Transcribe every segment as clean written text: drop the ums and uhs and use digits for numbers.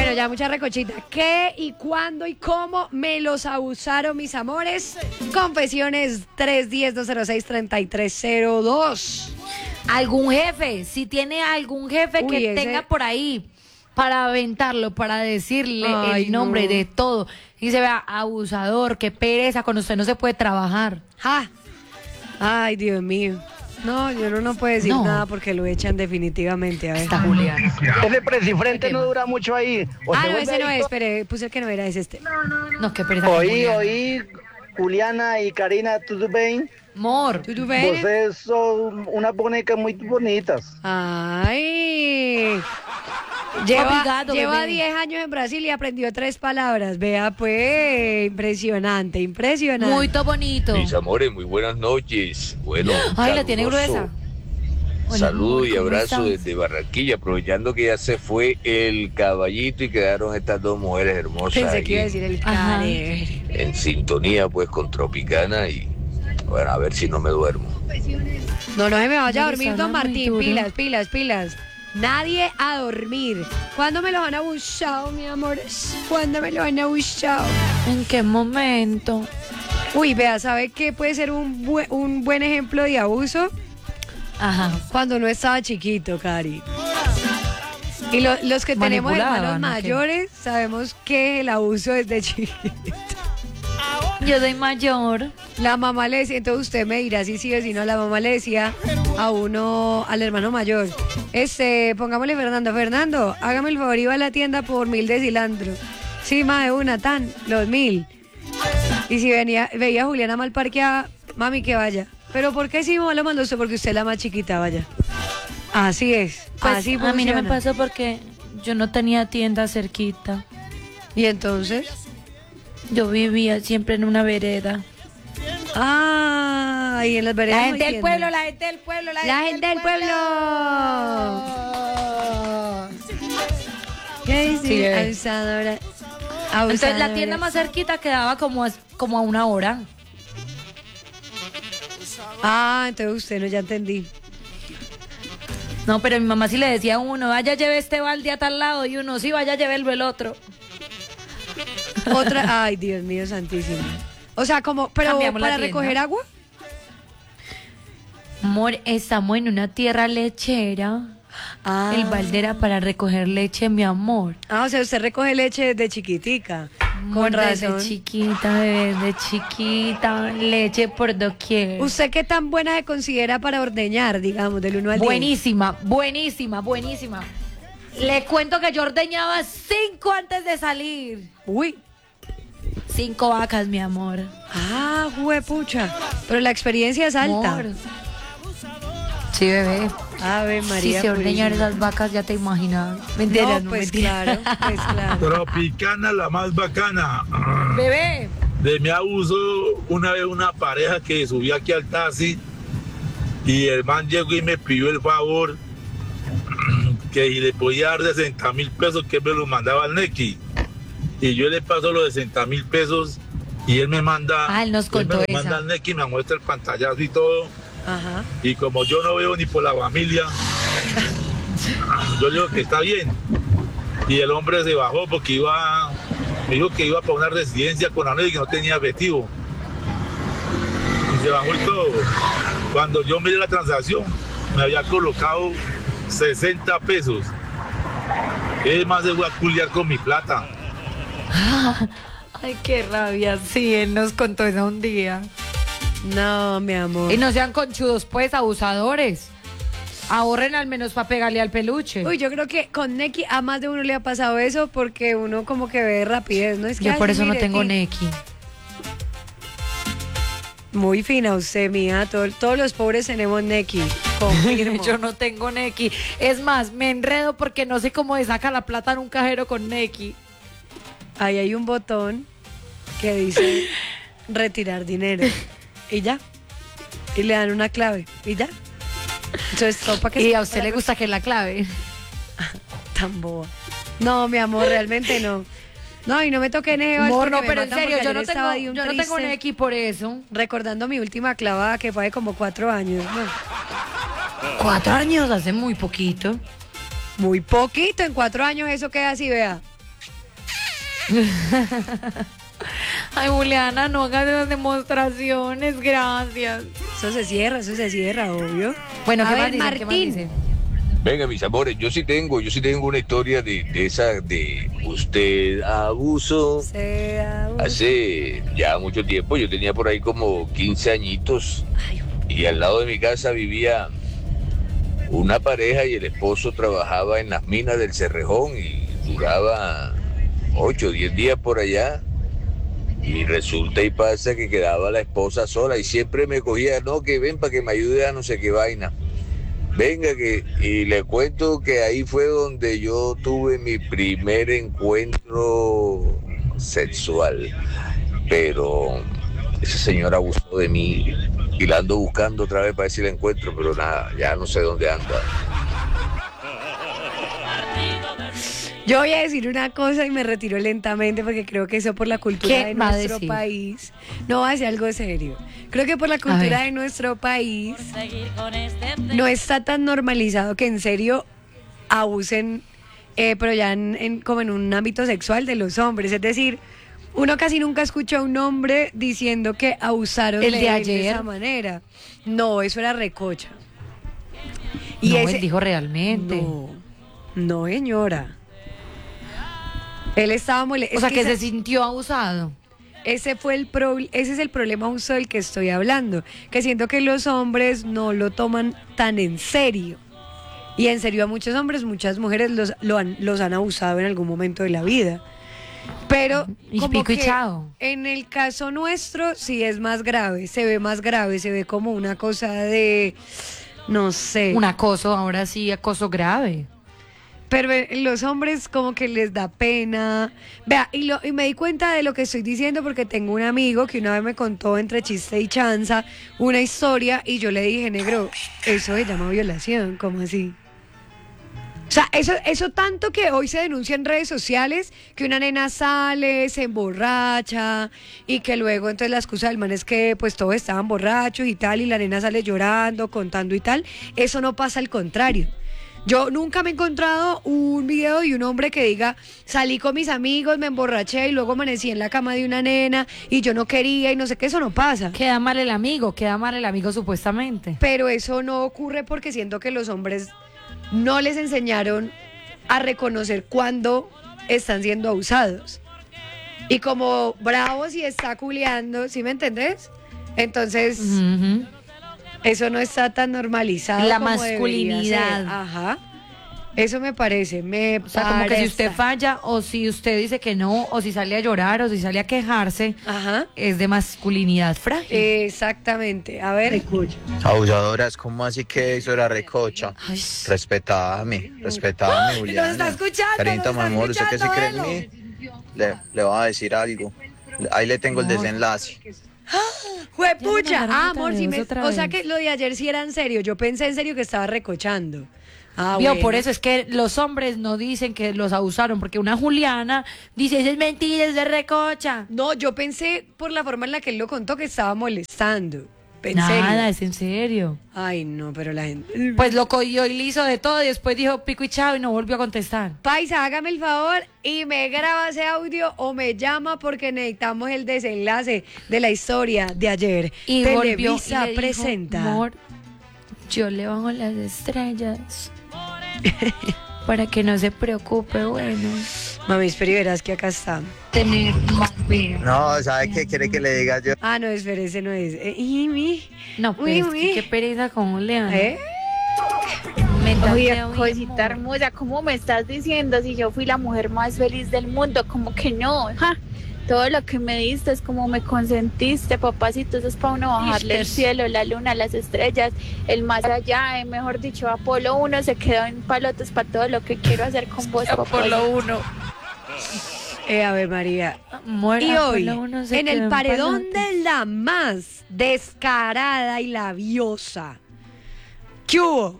Bueno, ya mucha recochita. ¿Qué y cuándo y cómo me los abusaron mis amores? Confesiones 310-206-3302. Algún jefe, si tiene algún jefe que tenga por ahí para aventarlo, para decirle el nombre de todo. Y se vea abusador, qué pereza, con usted no se puede trabajar. ¡Ja! Ay, Dios mío. No, yo no puedo decir nada porque lo echan definitivamente. A ver. Está Juliana. Ese presifrente no dura mucho ahí. No, ese no es, espere, puse el que no era, es este. No, qué pereza. Oí, Juliana y Karina, ¿tudo bem? Amor. ¿Tú ves? Vocês son unas bonecas muy bonitas. Ay. Obrigado, Lleva bebé. 10 años en Brasil y aprendió 3 palabras. Vea, pues, impresionante, impresionante. Muy bonito. Mis amores, muy buenas noches. Bueno, Ay, la tiene gruesa. Hola, Saludo amor, y ¿cómo abrazo estás? desde Barranquilla, aprovechando que ya se fue el caballito y quedaron estas dos mujeres hermosas Pensé ahí que iba a decir el Ajá. care. en sintonía pues con Tropicana y bueno, a ver si no me duermo. No se me vaya a Mire, dormir, suena don muy Martín. duro. Pilas. Nadie a dormir. ¿Cuándo me los han abusado, mi amor? ¿Cuándo me los han abusado? ¿En qué momento? Uy, vea, ¿sabe qué puede ser un buen ejemplo de abuso? Ajá. Cuando uno estaba chiquito, Cari. Y los que tenemos Manipulaban, hermanos ¿o qué? mayores sabemos que el abuso desde chiquito. Yo soy mayor. La mamá le decía, entonces usted me dirá si sí o si no, la mamá le decía a uno, al hermano mayor, pongámosle Fernando, hágame el favor, iba a la tienda por 1000 de cilantro. Sí, ma, de una, los 1000. Y si veía a Juliana mal parqueada, mami, que vaya. ¿Pero por qué si mamá lo mandó usted? Porque usted es la más chiquita, vaya. Así es, Pues así a mí no me funciona. pasó porque yo no tenía tienda cerquita. ¿Y entonces? Yo vivía siempre en una vereda. Ah, y en las veredas. La no gente hay del tienda. pueblo, la gente del pueblo, La gente del pueblo. ¿Qué dice? Sí, bebé. Abusadora. Entonces la tienda más cerquita quedaba como a una hora. Ah, entonces usted no, ya entendí. No, pero mi mamá sí le decía a uno, vaya lleve este balde a tal lado, y uno, sí, vaya llévelo el otro. Otra, ay, Dios mío santísimo. O sea, como, pero Cambiamos la para tienda. recoger agua. Amor, estamos en una tierra lechera. Ah. El balde era para recoger leche, mi amor. Ah, o sea, usted recoge leche desde chiquitica. Con Desde razón. chiquita, bebé, desde chiquita, leche por doquier. ¿Usted qué tan buena se considera para ordeñar, digamos, del 1 al 10? Buenísima, buenísima, buenísima. Le cuento que yo ordeñaba 5 antes de salir. Uy. 5 vacas, mi amor. Ah, huepucha. Pero la experiencia es alta. Amor. Sí, bebé. Ave Si María. se ordeñan purísima. esas vacas, ya te imaginas. Mentiras, No, pues mentiras. claro, pues claro. Tropicana, la más bacana. Bebé. De mi abuso, una vez una pareja que subió aquí al taxi y el man llegó y me pidió el favor que si le podía dar 60.000 pesos que me los mandaba al Nequi. Y yo le paso los 60.000 pesos y él me manda, Ah, él nos contó me esa. manda al Nequi, me muestra el pantallazo y todo. Ajá. Y como yo no veo ni por la familia, yo le digo que está bien. Y el hombre se bajó porque me dijo que iba para una residencia con la y que no tenía efectivo. Y se bajó y todo. Cuando yo miré la transacción, me había colocado 60 pesos. Es más, se voy a culiar con mi plata. Ay, qué rabia. Sí, él nos contó eso un día. No, mi amor. Y no sean conchudos, pues, abusadores. Ahorren al menos para pegarle al peluche. Uy, yo creo que con Neki a más de uno le ha pasado eso porque uno como que ve rapidez, ¿no? Es que Yo ay, por eso no mire, tengo sí. Neki. Muy fina usted, mía. Todos los pobres tenemos Neki. Confirmo. Yo no tengo Neki. Es más, me enredo porque no sé cómo se saca la plata en un cajero con Neki. Ahí hay un botón que dice retirar dinero. Y ya. Y le dan una clave. Y ya. Entonces, todo para que Y se- a usted le gusta que la clave. Tan boba. No, mi amor, realmente no. No, y no me toqué en ese vals Amor, porque no, me pero en matan serio, porque yo ayer no estaba ahí tengo, un yo no tengo triste, Neki por eso. recordando mi última clavada que fue de como 4 años. No, 4 años, hace muy poquito. muy poquito, en 4 años eso queda así, vea. Ay, Juliana, no hagas esas demostraciones, gracias. Eso se cierra, obvio. Bueno, A ¿qué ver, más dice? ¿Qué más Martín. dice? Venga, mis amores, yo sí tengo una historia de esa de usted abuso. Hace ya mucho tiempo, yo tenía por ahí como 15 añitos y al lado de mi casa vivía una pareja y el esposo trabajaba en las minas del Cerrejón y duraba 8 o 10 días por allá. Y resulta y pasa que quedaba la esposa sola y siempre me cogía, no, que ven para que me ayude a no sé qué vaina. Venga, y le cuento que ahí fue donde yo tuve mi primer encuentro sexual. Pero esa señora abusó de mí y la ando buscando otra vez para ver si la encuentro, pero nada, ya no sé dónde anda. Yo voy a decir una cosa y me retiro lentamente porque creo que eso por la cultura de nuestro país no va a ser algo serio. Creo que por la cultura de nuestro país no está tan normalizado que en serio abusen, pero ya como en un ámbito sexual de los hombres. Es decir, uno casi nunca escucha a un hombre diciendo que abusaron de él de esa manera. No, eso era recocha. Y no, él dijo realmente. No, señora. Él estaba molesto. O sea, que se sintió abusado. Ese es el problema justo del que estoy hablando. Que siento que los hombres no lo toman tan en serio. Y en serio a muchos hombres, muchas mujeres los han abusado en algún momento de la vida. Pero como que en el caso nuestro sí es más grave, se ve como una cosa de, no sé. Un acoso, ahora sí, acoso grave. Pero los hombres como que les da pena. Vea, y me di cuenta de lo que estoy diciendo porque tengo un amigo que una vez me contó entre chiste y chanza una historia y yo le dije, negro, eso se llama violación, ¿cómo así? O sea, eso tanto que hoy se denuncia en redes sociales, que una nena sale, se emborracha y que luego entonces la excusa del man es que pues todos estaban borrachos y tal y la nena sale llorando, contando y tal. Eso no pasa, al contrario. Yo nunca me he encontrado un video de un hombre que diga, salí con mis amigos, me emborraché y luego amanecí en la cama de una nena y yo no quería y no sé qué, eso no pasa. Queda mal el amigo supuestamente. Pero eso no ocurre porque siento que los hombres no les enseñaron a reconocer cuando están siendo abusados. Y como bravos y está culeando, ¿sí me entendés? Entonces... Eso no está tan normalizado. La como masculinidad. Ajá. Eso me parece, o sea, como que si usted falla, o si usted dice que no, o si sale a llorar, o si sale a quejarse, es de masculinidad frágil. Exactamente. A ver. Abusadoras, ¿cómo así que eso era recocha? Respetadme, Juliana. Nos está escuchando. Carita, mi amor, ¿usted qué se cree en mí? Le voy a decir algo. Ahí le tengo el desenlace. ¡Juepucha! Amor, o sea que lo de ayer sí era en serio. Yo pensé en serio que estaba recochando. Bueno. Por eso es que los hombres no dicen que los abusaron, porque una Juliana dice, eso es mentira, es de recocha. No, yo pensé por la forma en la que él lo contó que estaba molestando. Nada, es en serio. Ay, no, pero la gente... Pues lo cogió y le hizo de todo y después dijo pico y chao y no volvió a contestar. Paisa, hágame el favor y me graba ese audio o me llama porque necesitamos el desenlace de la historia de ayer. Y Televisa volvió y presenta. Dijo, amor, yo le bajo las estrellas para que no se preocupe, bueno. Mami, espera y verás que acá está. Tener más vida. No, ¿sabe qué quiere que le diga yo? Ah, no, espere, ese no es. No, pues qué pereza con Julián. Oye, cosita hermosa, ¿cómo me estás diciendo si yo fui la mujer más feliz del mundo? Como que no, ja. Todo lo que me diste es como me consentiste, papacito, eso es para uno bajarle el cielo, la luna, las estrellas, el más allá, mejor dicho, Apolo 1 se quedó en palotes para todo lo que quiero hacer con vos, Apolo 1. A ver, María. Y hoy, en el paredón de la más descarada y labiosa, ¿qué hubo?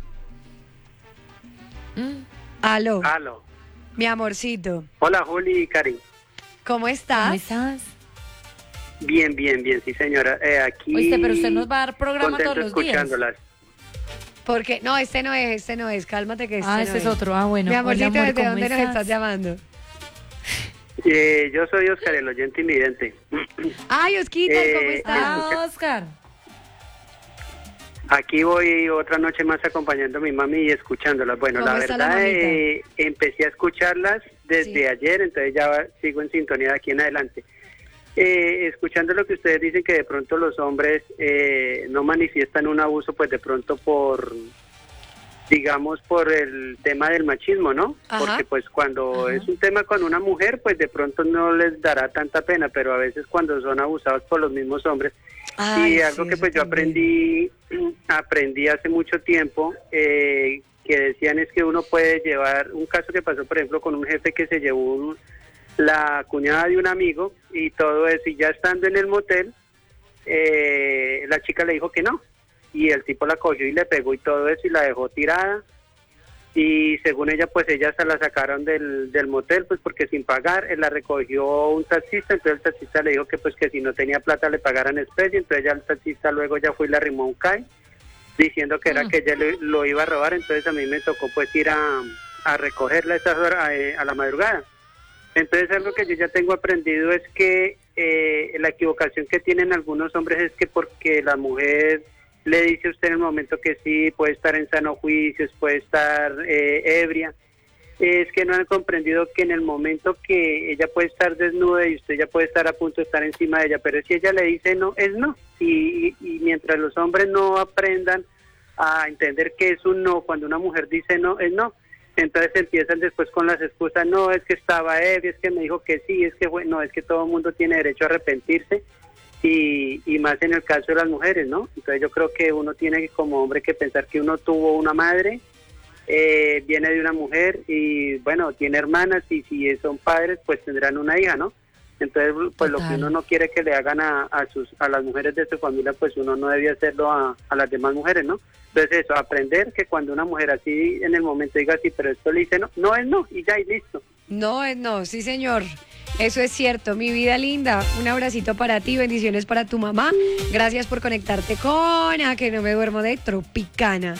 Aló. Mi amorcito. Hola, Juli y Cari. ¿Cómo estás? ¿Cómo estás? Bien, sí, señora. Aquí. Oíste, pero usted nos va a dar programa todos los escuchándolas. días. Porque, no, este no es, cálmate que este no es otro, bueno. Mi amorcito, Hola, amor, ¿desde dónde estás? nos estás llamando? Yo soy Oscar, el oyente invidente. Ay, Osquita, ¿cómo estás? Oscar. Aquí voy otra noche más acompañando a mi mami y escuchándolas. Bueno, la verdad, empecé a escucharlas desde ayer, entonces ya sigo en sintonía de aquí en adelante. Escuchando lo que ustedes dicen, que de pronto los hombres no manifiestan un abuso, pues de pronto por el tema del machismo, ¿no? Ajá. Porque pues cuando es un tema con una mujer, pues de pronto no les dará tanta pena, pero a veces cuando son abusados por los mismos hombres. Y algo que pues yo aprendí hace mucho tiempo, que decían es que uno puede llevar, un caso que pasó por ejemplo con un jefe que se llevó la cuñada de un amigo y todo eso, y ya estando en el motel, la chica le dijo que no, y el tipo la cogió y le pegó y todo eso y la dejó tirada, y según ella pues ella se la sacaron del motel pues porque sin pagar, la recogió un taxista, entonces el taxista le dijo que pues que si no tenía plata le pagaran especie, entonces ya el taxista luego ya fue y le arrimó un CAI diciendo que era que ella lo iba a robar, entonces a mí me tocó pues ir a recogerla a esas horas, a la madrugada. Entonces algo que yo ya tengo aprendido es que la equivocación que tienen algunos hombres es que porque la mujer le dice a usted en el momento que sí, puede estar en sano juicio, puede estar ebria, es que no han comprendido que en el momento que ella puede estar desnuda y usted ya puede estar a punto de estar encima de ella, pero si ella le dice no, es no. Y mientras los hombres no aprendan a entender que es un no, cuando una mujer dice no, es no. Entonces empiezan después con las excusas, no, es que estaba ebria, es que me dijo que sí, es que no, es que todo el mundo tiene derecho a arrepentirse. Y más en el caso de las mujeres, ¿no? Entonces yo creo que uno tiene que, como hombre, que pensar que uno tuvo una madre, viene de una mujer y bueno, tiene hermanas y si son padres pues tendrán una hija, ¿no? Entonces pues lo que uno no quiere que le hagan a las mujeres de su familia, pues uno no debía hacerlo a las demás mujeres, ¿no? Entonces eso, aprender que cuando una mujer así en el momento diga sí, pero esto le dice no, no es no y ya y listo. No es no, sí señor. Eso es cierto, mi vida linda, un abracito para ti, bendiciones para tu mamá, gracias por conectarte con A que no me duermo de Tropicana.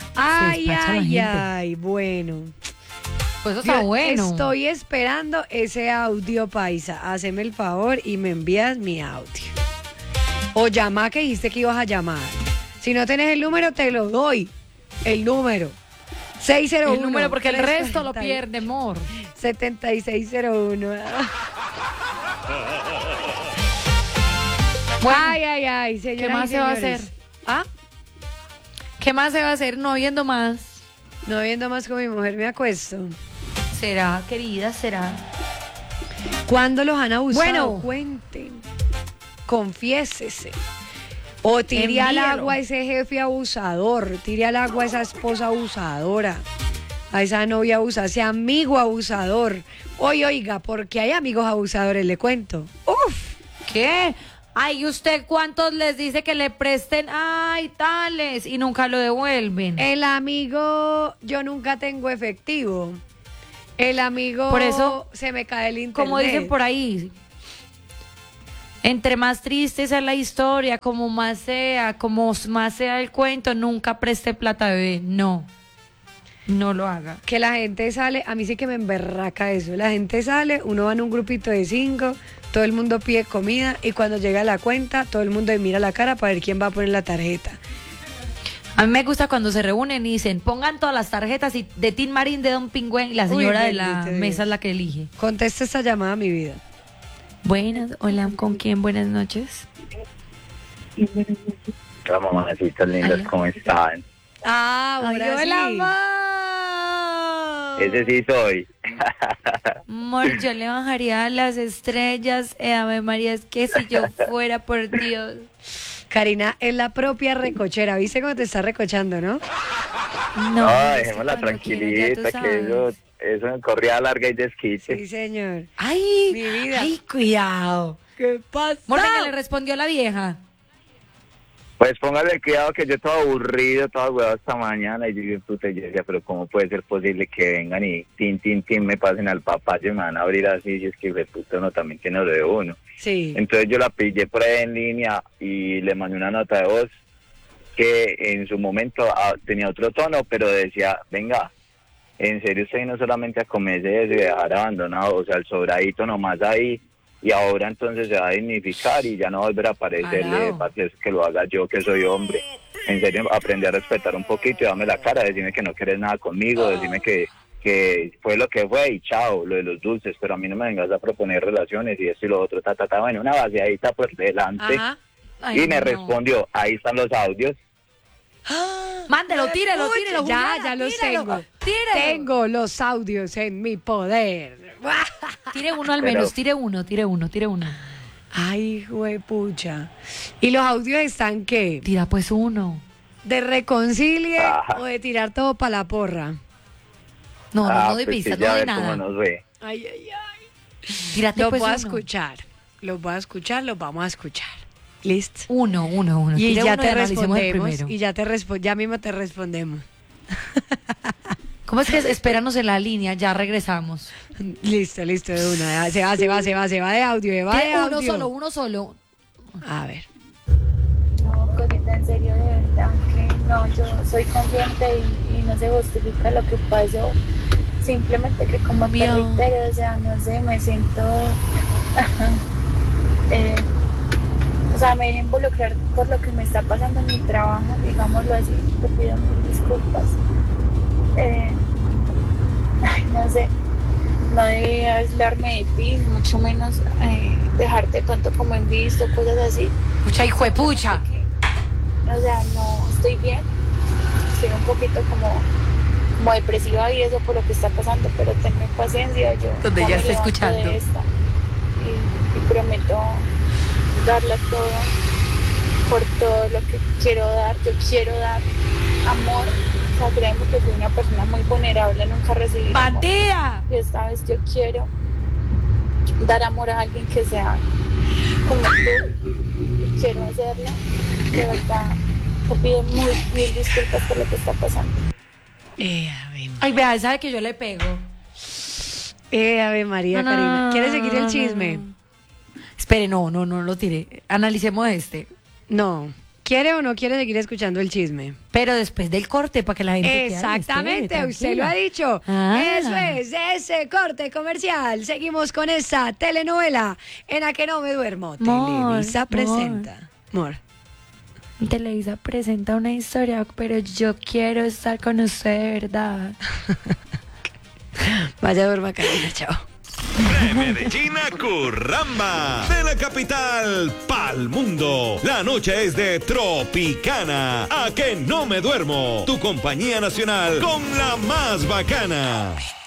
Ay, bueno. Pues eso está bueno. Estoy esperando ese audio, paisa, haceme el favor y me envías mi audio. O llama que dijiste que ibas a llamar. Si no tenés el número, te lo doy, el número. 601. El número porque el resto lo pierde, amor. 7601. Bueno, ay, señora. ¿Qué más se va a hacer? ¿Ah? ¿Qué más se va a hacer? No viendo más. No viendo más con mi mujer me acuesto. ¿Será, querida? ¿Será? ¿Cuándo los han abusado? Bueno, cuenten. Confiésese. O tire al agua a ese jefe abusador, tire al agua a esa esposa abusadora, a esa novia abusadora, ese amigo abusador. Oiga, porque hay amigos abusadores, le cuento. ¡Uf! ¿Qué? Ay, ¿usted cuántos les dice que le presten? Ay, tales, y nunca lo devuelven. El amigo, yo nunca tengo efectivo. El amigo, por eso, se me cae el internet. Como dicen por ahí, entre más triste sea la historia, como más sea el cuento, nunca preste plata, bebé. No lo haga. Que la gente sale, a mí sí que me emberraca eso. La gente sale, uno va en un grupito de 5, todo el mundo pide comida y cuando llega la cuenta, todo el mundo mira la cara para ver quién va a poner la tarjeta. A mí me gusta cuando se reúnen y dicen, pongan todas las tarjetas y de Tin Marín, de Don Pingüen, y la señora de la mesa es la que elige. Contesta esta llamada, mi vida. Buenas, hola, ¿con quién? Buenas noches. Hola, mamacitas lindas, ¿cómo están? Ahora hola, sí. Amor. Ese sí soy. Amor, yo le bajaría a las estrellas, Ave María, es que si yo fuera, por Dios. Karina es la propia recochera, ¿viste cómo te está recochando, no? No, dejémosla tranquilita, que eso en corrida larga y desquite. Sí, señor. Ay, mi vida. Ay, cuidado. ¿Qué pasa? Morta, que le respondió la vieja. Pues póngale cuidado que yo todo aburrido, todo huevado esta mañana y yo digo, puta, yo decía, pero ¿cómo puede ser posible que vengan y tin, me pasen al papá y me van a abrir así? Y es que, puta, uno también tiene lo de uno. Sí. Entonces yo la pillé por ahí en línea y le mandé una nota de voz que en su momento tenía otro tono, pero decía, venga, en serio usted no solamente a comerse eso y dejar abandonado, o sea, el sobradito nomás ahí, y ahora entonces se va a dignificar y ya no va a volver a aparecerle, que lo haga yo, que soy hombre. En serio, aprendí a respetar un poquito y dame la cara, decirme que no quieres nada conmigo, decirme que fue lo que fue y chao, lo de los dulces, pero a mí no me vengas a proponer relaciones y esto y lo otro, bueno, una vaciadita por delante. Ay, y me respondió, ahí están los audios. Mándelo, tírelo. Ya los tengo. Tírelo. Tengo los audios en mi poder. Tire uno al menos, tire uno. Ay, juepucha. ¿Y los audios están qué? Tira pues uno. ¿De reconcilie o de tirar todo para la porra? No de pistas, no de nada. Nos ve. Ay. Tírate lo pues voy a uno. los vamos a escuchar. ¿Listo? Uno. Y tira ya uno te respondemos. ya mismo te respondemos. ¿Cómo es que espéranos en la línea? Ya regresamos. Listo, de una. Se va de audio, Uno solo. A ver. No, cosita, en serio, de verdad, que no, yo soy consciente y no se justifica lo que pasó. Simplemente que como te reitero, o sea, no sé, me siento... o sea, me dejé involucrar por lo que me está pasando en mi trabajo, digámoslo así, te pido mil disculpas. No sé, no debía aislarme de ti, mucho menos dejarte tanto como en visto, cosas así. Pucha, hijo de pucha. O sea, no estoy bien, estoy un poquito como depresiva y eso por lo que está pasando, pero tenme paciencia, yo donde ya está escuchando y prometo darle todo por todo lo que quiero dar. Yo quiero dar amor. O sea, créeme que soy una persona muy vulnerable, nunca recibí amor. Y esta vez yo quiero dar amor a alguien que sea como tú. Y quiero hacerlo. De verdad, te pido mil disculpas por lo que está pasando. Ay, vea, sabe que yo le pego. Ave María, no, Karina. ¿Quieres seguir el chisme? Espere, no lo tire. Analicemos este. No. ¿Quiere o no quiere seguir escuchando el chisme? Pero después del corte, para que la gente... Exactamente, usted lo ha dicho. Eso es, ese corte comercial. Seguimos con esa telenovela en la que no me duermo. Televisa presenta. Televisa presenta una historia, pero yo quiero estar con usted de verdad. Vaya, duerma, Karina, chao. De Medellín a Curramba, de la capital pa'l mundo. La noche es de Tropicana. A que no me duermo. Tu compañía nacional con la más bacana.